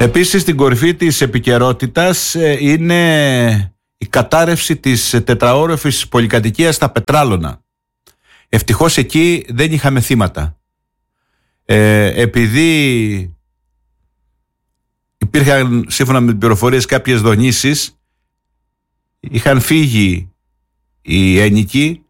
Επίσης, στην κορυφή της επικαιρότητας είναι η κατάρρευση της τετραόροφης πολυκατοικίας στα Πετράλωνα. Ευτυχώς εκεί δεν είχαμε θύματα. Επειδή υπήρχαν, σύμφωνα με τις πληροφορίες, κάποιες δονήσεις, είχαν φύγει οι ένοικοι,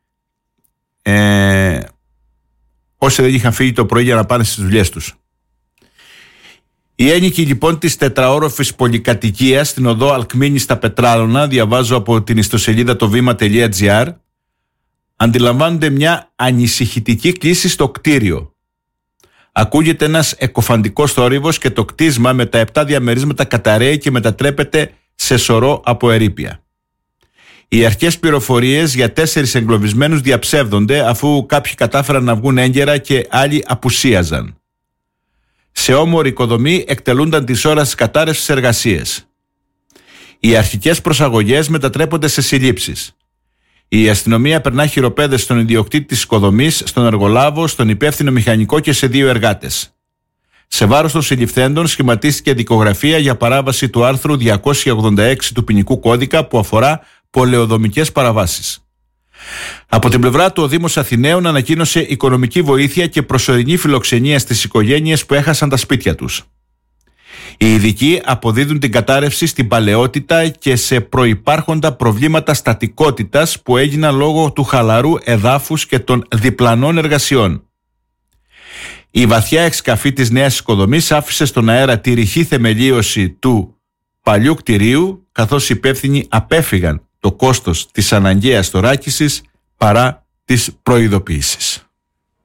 όσοι δεν είχαν φύγει το πρωί για να πάνε στις δουλειές τους. Οι ένοικοι λοιπόν της τετραόροφης πολυκατοικίας στην οδό Αλκμήνη στα Πετράλωνα, διαβάζω από την ιστοσελίδα το βήμα.gr, αντιλαμβάνονται μια ανησυχητική κλίση στο κτίριο. Ακούγεται ένας εκοφαντικός θόρυβος και το κτίσμα με τα 7 διαμερίσματα καταραίει και μετατρέπεται σε σωρό από ερείπια. Οι αρχές πληροφορίες για 4 εγκλωβισμένους διαψεύδονται, αφού κάποιοι κατάφεραν να βγουν έγκαιρα και άλλοι απουσίαζαν. Σε όμορη οικοδομή εκτελούνταν τις ώρες της κατάρρευσης εργασίες. Οι αρχικές προσαγωγές μετατρέπονται σε συλλήψεις. Η αστυνομία περνά χειροπέδες στον ιδιοκτήτη της οικοδομής, στον εργολάβο, στον υπεύθυνο μηχανικό και σε 2 εργάτες. Σε βάρος των συλληφθέντων σχηματίστηκε δικογραφία για παράβαση του άρθρου 286 του ποινικού κώδικα που αφορά πολεοδομικές παραβάσεις. Από την πλευρά του, ο Δήμος Αθηναίων ανακοίνωσε οικονομική βοήθεια και προσωρινή φιλοξενία στις οικογένειες που έχασαν τα σπίτια τους. Οι ειδικοί αποδίδουν την κατάρρευση στην παλαιότητα και σε προϋπάρχοντα προβλήματα στατικότητας που έγιναν λόγω του χαλαρού εδάφους και των διπλανών εργασιών. Η βαθιά εξκαφή της νέας οικοδομής άφησε στον αέρα τη ρηχή θεμελίωση του παλιού κτηρίου, καθώς οι υπεύθυνοι απέφυγαν το κόστος της αναγκαίας θωράκισης παρά τις προειδοποιήσεις.